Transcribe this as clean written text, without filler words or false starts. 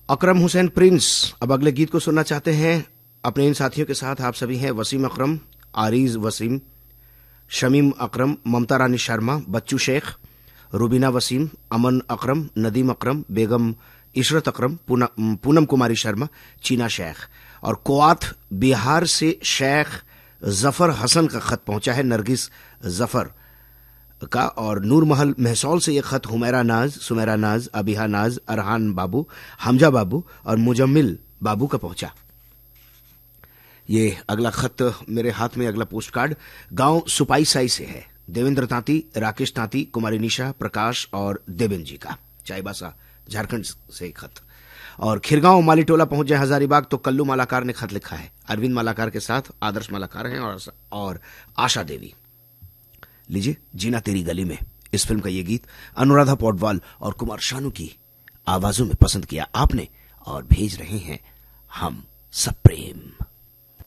अकरम Hussain Prince अब अगले गीत को सुनना चाहते हैं अपने इन साथियों के साथ। आप सभी हैं वसीम अकरम, आरीज वसीम, शमीम अकरम, ममता रानी शर्मा, बच्चू शेख, रुबीना वसीम, अमन अकरम, नदीम अकरम, बेगम इशरत अकरम, पूनम कुमारी शर्मा, चीना शेख। और कुआत बिहार से शेख जफर हसन का खत पहुंचा है, नरगिस जफर का। और नूर महल महसौल से यह खत हुमैरा नाज, सुमेरा नाज, अबिहा नाज, अरहान बाबू, हमजा बाबू और मुजम्मिल बाबू का पहुंचा। ये अगला खत मेरे हाथ में, अगला पोस्ट कार्ड गांव सुपाई साई से है। देवेंद्र तांती, राकेश तांती, कुमारी निशा, प्रकाश और देवेन जी का, चाईबासा झारखंड से एक खत। और खिरगांव मालीटोला पहुंच जाए हजारीबाग तो कल्लू मालाकार ने खत लिखा है। अरविंद मालाकार के साथ आदर्श मालाकार हैं और आशा देवी। लीजिए, जीना तेरी गली में, इस फिल्म का ये गीत अनुराधा पौडवाल और कुमार शानू की आवाजों में पसंद किया आपने और भेज रहे हैं हम सब प्रेम।